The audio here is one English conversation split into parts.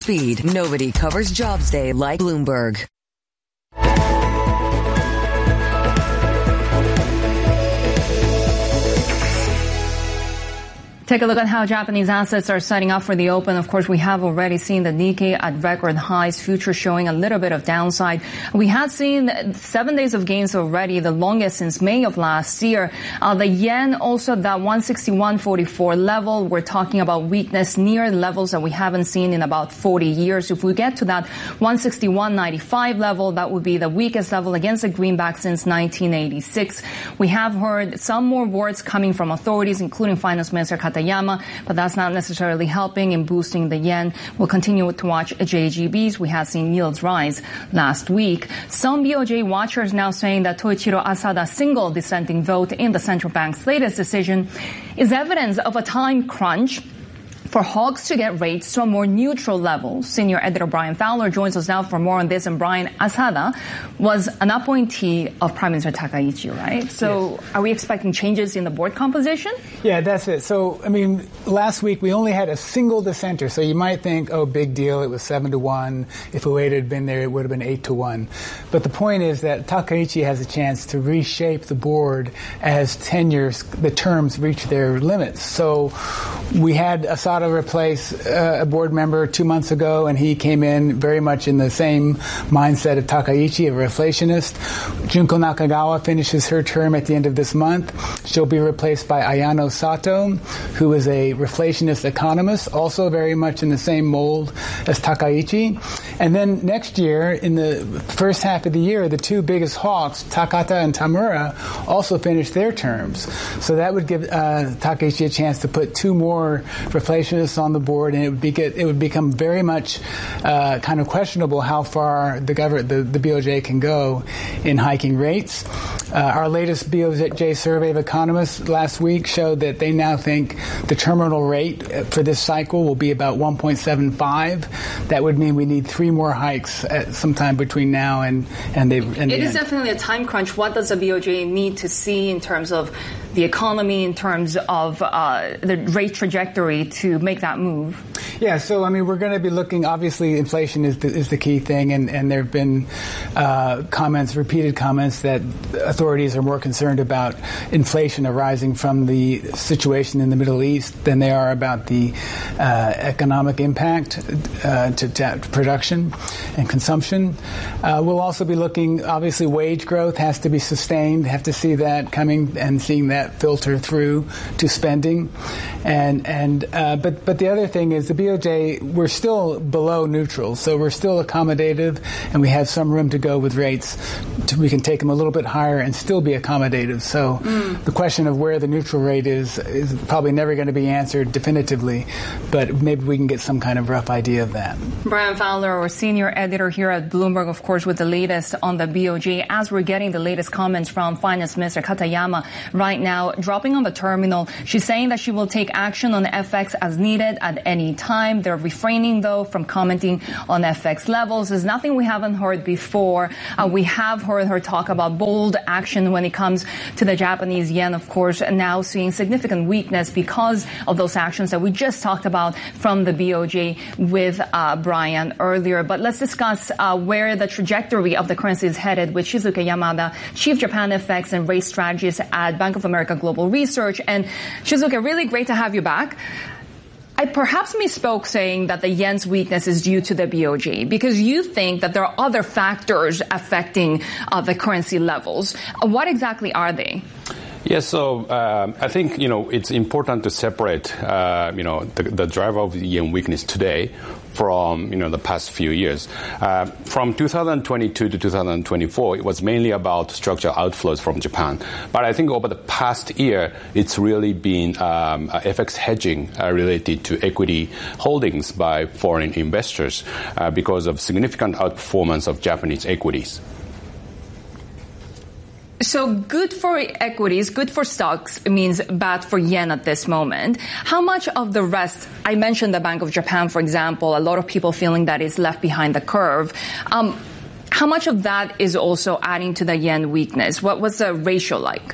speed. Nobody covers Jobs Day like Bloomberg. Take a look at how Japanese assets are setting up for the open. Of course, we have already seen the Nikkei at record highs, futures showing a little bit of downside. We had seen 7 days of gains already, the longest since May of last year. The yen also that 161.44 level. We're talking about weakness near levels that we haven't seen in about 40 years. If we get to that 161.95 level, that would be the weakest level against the greenback since 1986. We have heard some more words coming from authorities, including Finance Minister Katayama, but that's not necessarily helping in boosting the yen. We'll continue to watch JGBs. We have seen yields rise last week. Some BOJ watchers now saying that Toichiro Asada's single dissenting vote in the central bank's latest decision is evidence of a time crunch for hawks to get rates to a more neutral level. Senior editor Brian Fowler joins us now for more on this. And Brian, Asada was an appointee of Prime Minister Takaichi, right? So yes. Are we expecting changes in the board composition? Yeah, that's it. So, last week we only had a single dissenter. So you might think, oh, big deal, it was 7-1. If Ueda had been there, it would have been 8-1. But the point is that Takaichi has a chance to reshape the board as the terms reach their limits. So we had Asada replace a board member 2 months ago, and he came in very much in the same mindset of Takaichi, a reflationist. Junko Nakagawa finishes her term at the end of this month. She'll be replaced by Ayano Sato, who is a reflationist economist, also very much in the same mold as Takaichi. And then next year, in the first half of the year, the two biggest hawks, Takata and Tamura, also finish their terms. So that would give Takaichi a chance to put two more reflationists on the board, and it would become very much kind of questionable how far the BOJ can go in hiking rates. Our latest BOJ survey of economists last week showed that they now think the terminal rate for this cycle will be about 1.75. That would mean we need 3 more hikes at sometime between now and the end. It is definitely a time crunch. What does the BOJ need to see in terms of the economy, in terms of the rate trajectory to make that move? Yeah, so we're going to be looking. Obviously, inflation is the key thing, and there have been repeated comments that authorities are more concerned about inflation arising from the situation in the Middle East than they are about the economic impact to production and consumption. We'll also be looking. Obviously, wage growth has to be sustained. Have to see that coming and seeing that filter through to spending, but the other thing is the BOJ, we're still below neutral, so we're still accommodative, and we have some room to go with rates. We can take them a little bit higher and still be accommodative. So the question of where the neutral rate is probably never going to be answered definitively, but maybe we can get some kind of rough idea of that. Brian Fowler, our senior editor here at Bloomberg, of course, with the latest on the BOJ. As we're getting the latest comments from Finance Minister Katayama right now, dropping on the terminal, she's saying that she will take action on FX as needed at any time. They're refraining, though, from commenting on FX levels. There's nothing we haven't heard before. We have heard her talk about bold action when it comes to the Japanese yen, of course, and now seeing significant weakness because of those actions that we just talked about from the BOJ with Brian earlier. But let's discuss where the trajectory of the currency is headed with Shizuke Yamada, Chief Japan FX and Rate Strategist at Bank of America Global Research. And Shizuke, really great to have you back. I perhaps misspoke saying that the yen's weakness is due to the BOJ because you think that there are other factors affecting the currency levels. What exactly are they? Yes, so I think, it's important to separate, the driver of the yen weakness today from, the past few years. From 2022 to 2024, it was mainly about structural outflows from Japan. But I think over the past year, it's really been FX hedging related to equity holdings by foreign investors because of significant outperformance of Japanese equities. So good for equities, good for stocks means bad for yen at this moment. How much of the rest, I mentioned the Bank of Japan, for example, a lot of people feeling that it's left behind the curve. How much of that is also adding to the yen weakness? What was the ratio like?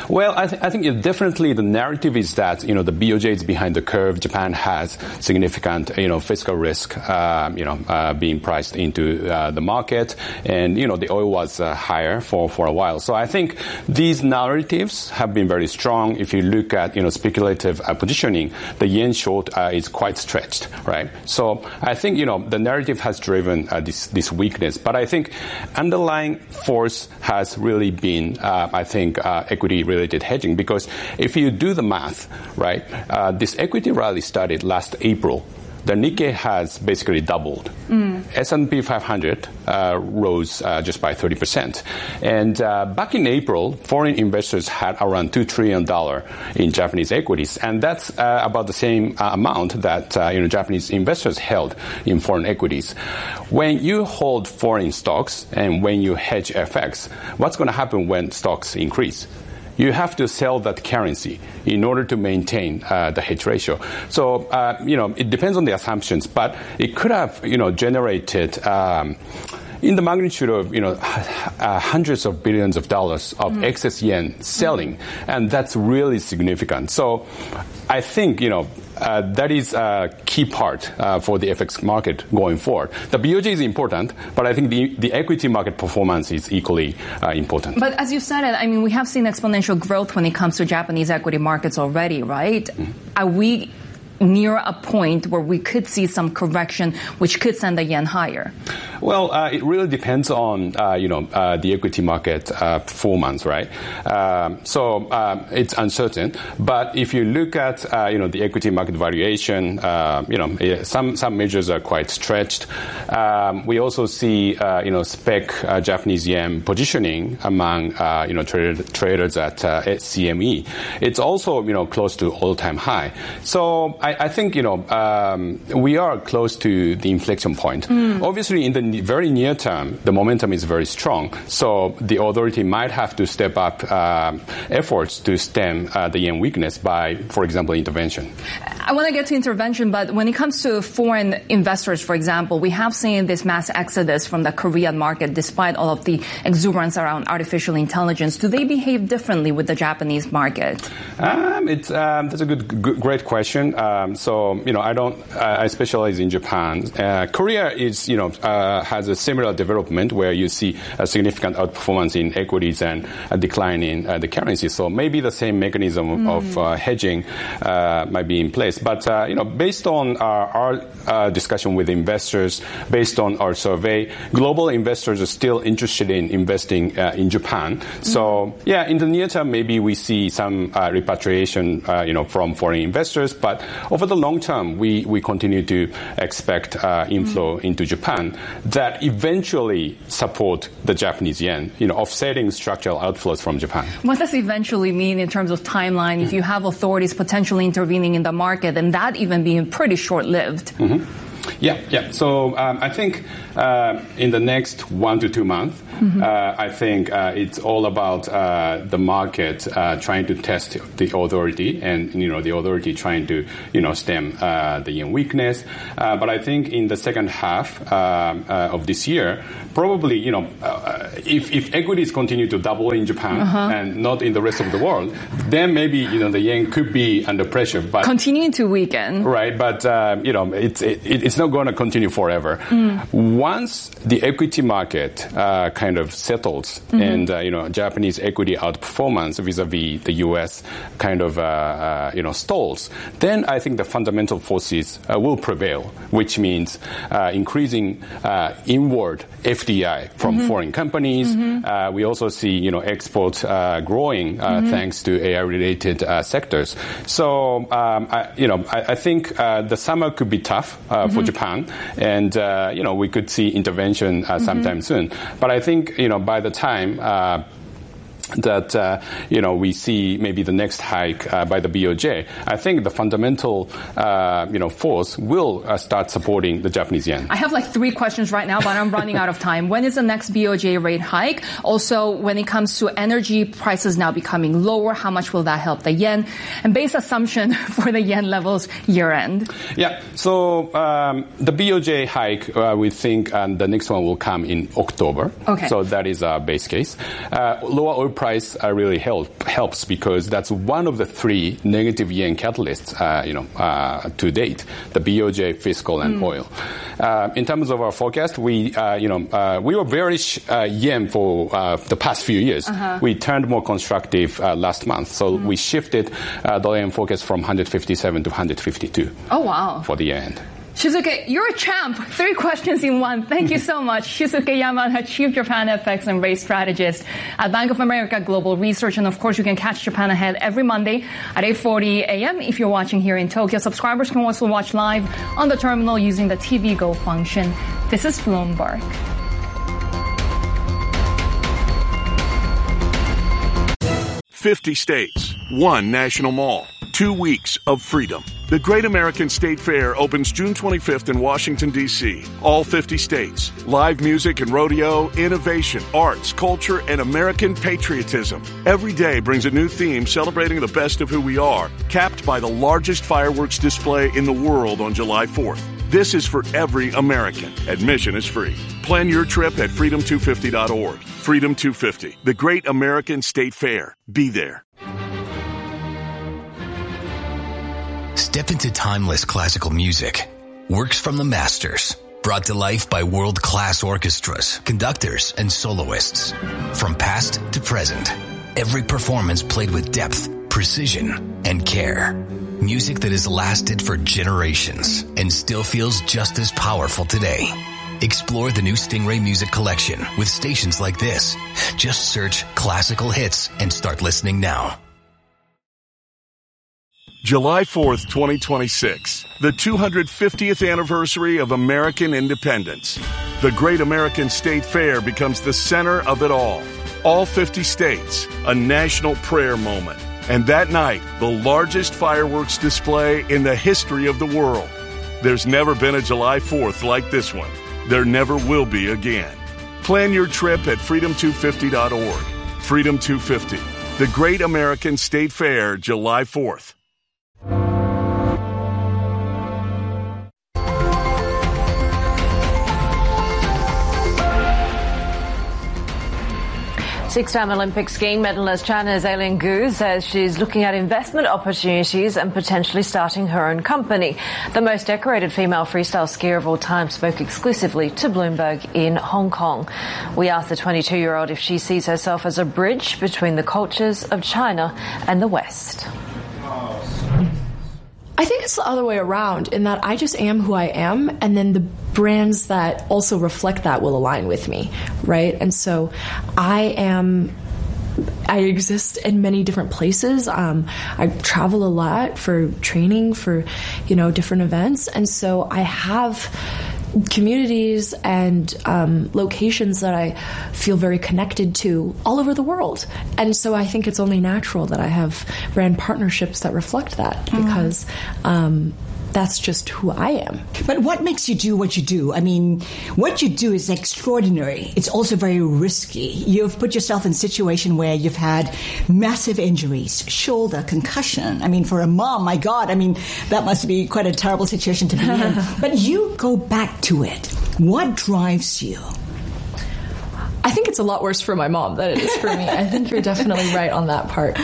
Well, I think definitely the narrative is that, the BOJ is behind the curve. Japan has significant, fiscal risk, being priced into the market. And, the oil was higher for a while. So I think these narratives have been very strong. If you look at, speculative positioning, the yen short is quite stretched, right? So I think, the narrative has driven this weakness. But I think underlying force has really been, equity-related hedging, because if you do the math, right, this equity rally started last April. The Nikkei has basically doubled. S&P 500 rose just by 30%. And back in April, foreign investors had around $2 trillion in Japanese equities. And that's about the same amount that Japanese investors held in foreign equities. When you hold foreign stocks and when you hedge FX, what's going to happen when stocks increase? You have to sell that currency in order to maintain the hedge ratio. So, it depends on the assumptions, but it could have, generated in the magnitude of, hundreds of billions of dollars of excess yen selling, and that's really significant. So I think, that is a key part for the FX market going forward. The BOJ is important, but I think the equity market performance is equally important. But as you said it, we have seen exponential growth when it comes to Japanese equity markets already, right? Are we near a point where we could see some correction which could send the yen higher? Well, it really depends on, the equity market performance, right? So it's uncertain. But if you look at, the equity market valuation, some measures are quite stretched. We also see, spec Japanese yen positioning among, traders at CME. It's also, close to all-time high. So I think, we are close to the inflection point. Obviously, in the very near term, the momentum is very strong. So the authority might have to step up efforts to stem the yen weakness by, for example, intervention. I want to get to intervention, but when it comes to foreign investors, for example, we have seen this mass exodus from the Korean market despite all of the exuberance around artificial intelligence. Do they behave differently with the Japanese market? That's a great question. I specialize in Japan. Korea is, has a similar development where you see a significant outperformance in equities and a decline in the currency. So maybe the same mechanism of hedging might be in place. But, based on our discussion with investors, based on our survey, global investors are still interested in investing in Japan. So, in the near term, maybe we see some repatriation, from foreign investors. But over the long term, we continue to expect inflow into Japan that eventually support the Japanese yen, offsetting structural outflows from Japan. What does eventually mean in terms of timeline? If you have authorities potentially intervening in the market, and that even being pretty short-lived? Yeah. So I think in the next 1 to 2 months, I think it's all about the market trying to test the authority and, the authority trying to, stem the yen weakness. But I think in the second half of this year, probably, if equities continue to double in Japan and not in the rest of the world, then maybe, the yen could be under pressure. But continuing to weaken. Right. But, it's not going to continue forever. Once the equity market kind of settles and, Japanese equity outperformance vis-a-vis the U.S. kind of, stalls, then I think the fundamental forces will prevail, which means increasing inward FDI from foreign companies. We also see, exports growing thanks to AI-related sectors. So, I think the summer could be tough for Japan, and we could see intervention sometime soon. But I think by the time that we see maybe the next hike by the BOJ, I think the fundamental force will start supporting the Japanese yen. I have like 3 questions right now, but I'm running out of time. When is the next BOJ rate hike? Also, when it comes to energy prices now becoming lower, how much will that help the yen? And base assumption for the yen levels year end. Yeah. So the BOJ hike, we think the next one will come in October. Okay. So that is our base case. Lower oil price really helps because that's one of the three negative yen catalysts, to date: the BOJ, fiscal, and oil. In terms of our forecast, we were bearish yen for the past few years. We turned more constructive last month, so we shifted dollar yen forecast from 157 to 152. Oh wow! For the yen. Shizuke, you're a champ. 3 questions in one. Thank you so much. Shizuke Yamada, Chief Japan FX and Rate Strategist at Bank of America Global Research. And of course, you can catch Japan Ahead every Monday at 8:40 a.m. If you're watching here in Tokyo, subscribers can also watch live on the terminal using the TV Go function. This is Bloomberg. "50 states, 1 national mall, 2 weeks of freedom." The Great American State Fair opens June 25th in Washington, D.C. All 50 states. Live music and rodeo, innovation, arts, culture, and American patriotism. Every day brings a new theme celebrating the best of who we are, capped by the largest fireworks display in the world on July 4th. This is for every American. Admission is free. Plan your trip at freedom250.org. Freedom 250, the Great American State Fair. Be there. Step into timeless classical music. Works from the masters. Brought to life by world-class orchestras, conductors, and soloists. From past to present. Every performance played with depth, precision, and care. Music that has lasted for generations and still feels just as powerful today. Explore the new Stingray Music Collection with stations like this. Just search classical hits and start listening now. July 4th, 2026, the 250th anniversary of American independence. The Great American State Fair becomes the center of it all. All 50 states, a national prayer moment. And that night, the largest fireworks display in the history of the world. There's never been a July 4th like this one. There never will be again. Plan your trip at freedom250.org. Freedom 250, the Great American State Fair, July 4th. Six-time Olympic skiing medalist China Zilin Gu says she's looking at investment opportunities and potentially starting her own company. The most decorated female freestyle skier of all time spoke exclusively to Bloomberg in Hong Kong. We asked the 22-year-old if she sees herself as a bridge between the cultures of China and the West. I think it's the other way around in that I just am who I am, and then the brands that also reflect that will align with me, right? And so I exist in many different places. I travel a lot for training, for, different events. And so I have communities and locations that I feel very connected to all over the world. And so I think it's only natural that I have brand partnerships that reflect that because that's just who I am. But what makes you do what you do? I mean, what you do is extraordinary. It's also very risky. You've put yourself in a situation where you've had massive injuries, shoulder, concussion. I mean, for a mom, my God, that must be quite a terrible situation to be in. But you go back to it. What drives you? I think it's a lot worse for my mom than it is for me. I think you're definitely right on that part.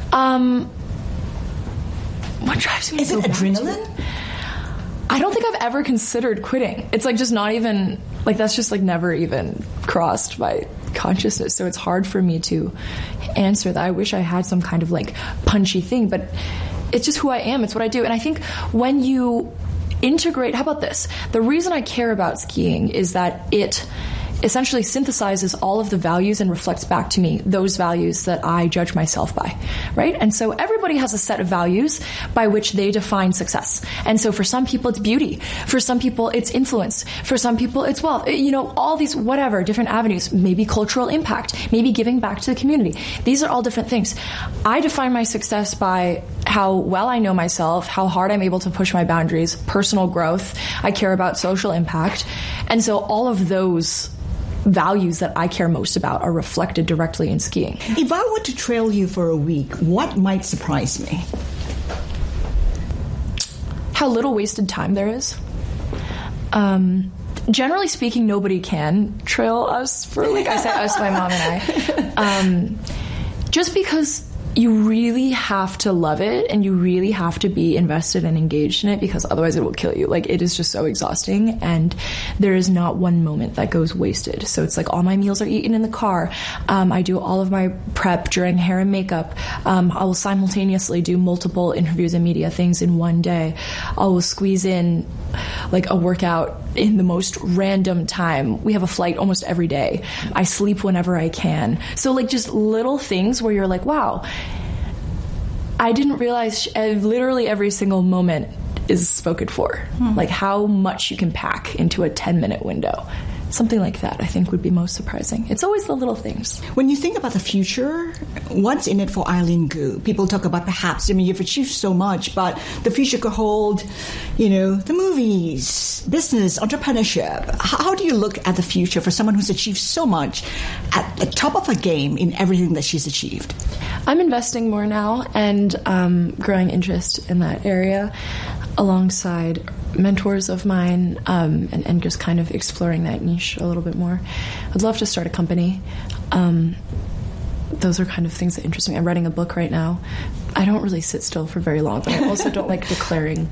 What drives me? Is it adrenaline? I don't think I've ever considered quitting. It's just not even, that's just never even crossed my consciousness. So it's hard for me to answer that. I wish I had some kind of punchy thing, but it's just who I am. It's what I do. And I think when you integrate, how about this? The reason I care about skiing is that it essentially synthesizes all of the values and reflects back to me those values that I judge myself by, right? And so everybody has a set of values by which they define success. And so for some people it's beauty, for some people it's influence, for some people it's wealth, all these different avenues, maybe cultural impact, maybe giving back to the community. These are all different things. I define my success by how well I know myself, how hard I'm able to push my boundaries, personal growth. I care about social impact. And so all of those values that I care most about are reflected directly in skiing. If I were to trail you for a week, what might surprise me? How little wasted time there is. Generally speaking, nobody can trail us for, I said, us, my mom and I. Just because you really have to love it and you really have to be invested and engaged in it, because otherwise it will kill you. Like, it is just so exhausting, and there is not one moment that goes wasted. So it's like all my meals are eaten in the car. I do all of my prep during hair and makeup. I will simultaneously do multiple interviews and media things in one day. I will squeeze in like a workout in the most random time. We have a flight almost every day. I sleep whenever I can. So like just little things where you're like, wow, I didn't realize literally every single moment is spoken for. Like how much you can pack into a 10-minute window. Something like that, I think, would be most surprising. It's always the little things. When you think about the future, what's in it for Eileen Gu? People talk about perhaps, you've achieved so much, but the future could hold, the movies, business, entrepreneurship. How do you look at the future for someone who's achieved so much at the top of her game in everything that she's achieved? I'm investing more now and growing interest in that area alongside mentors of mine, and just kind of exploring that niche a little bit more. I'd love to start a company. Those are kind of things that interest me. I'm writing a book right now. I don't really sit still for very long, but I also don't like declaring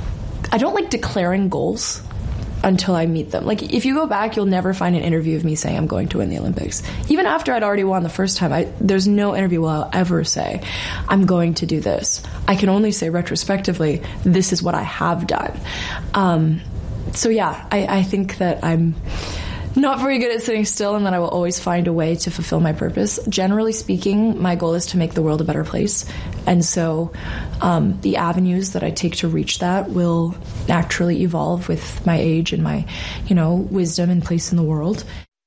goals until I meet them. Like, if you go back, you'll never find an interview of me saying I'm going to win the Olympics. Even after I'd already won the first time, there's no interview where I'll ever say, I'm going to do this. I can only say retrospectively, this is what I have done. So yeah, I think that I'm not very good at sitting still, and that I will always find a way to fulfill my purpose. Generally speaking, my goal is to make the world a better place. And so the avenues that I take to reach that will naturally evolve with my age and my, wisdom and place in the world.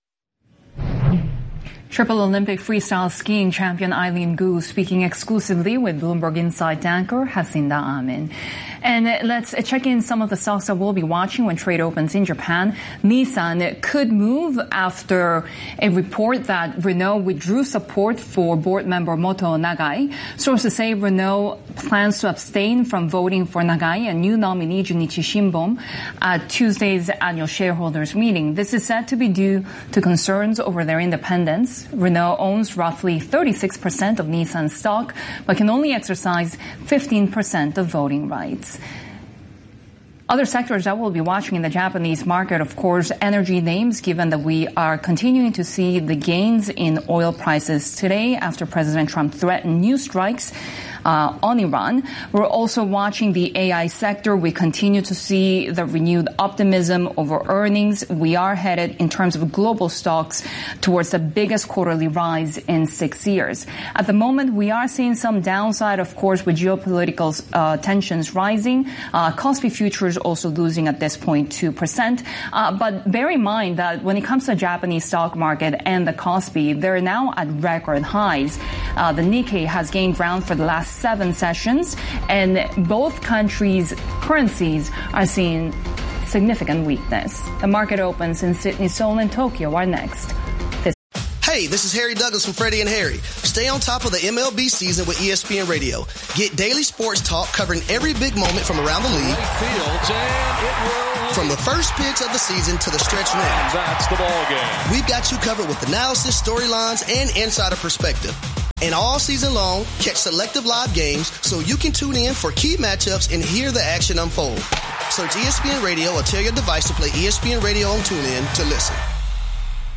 Triple Olympic freestyle skiing champion Eileen Gu speaking exclusively with Bloomberg Insight anchor Hasinda Amin. And let's check in some of the stocks that we'll be watching when trade opens in Japan. Nissan could move after a report that Renault withdrew support for board member Moto Nagai. Sources say Renault plans to abstain from voting for Nagai and new nominee Junichi Shinbom at Tuesday's annual shareholders meeting. This is said to be due to concerns over their independence. Renault owns roughly 36% of Nissan stock, but can only exercise 15% of voting rights. Other sectors that we'll be watching in the Japanese market, of course, energy names, given that we are continuing to see the gains in oil prices today after President Trump threatened new strikes on Iran. We're also watching the AI sector. We continue to see the renewed optimism over earnings. We are headed, in terms of global stocks, towards the biggest quarterly rise in 6 years. At the moment, we are seeing some downside, of course, with geopolitical tensions rising. Kospi futures also losing at this point 2%. But bear in mind that when it comes to the Japanese stock market and the Kospi, they're now at record highs. The Nikkei has gained ground for the last 7 sessions, and both countries' currencies are seeing significant weakness. The market opens in Sydney, Seoul, and Tokyo are next. Hey, this is Harry Douglas from Freddie and Harry. Stay on top of the MLB season with ESPN Radio. Get daily sports talk covering every big moment from around the league. From the first pitch of the season to the stretch run. That's the ball game. We've got you covered with analysis, storylines, and insider perspective. And all season long, catch selective live games so you can tune in for key matchups and hear the action unfold. Search ESPN Radio or tell your device to play ESPN Radio on TuneIn to listen.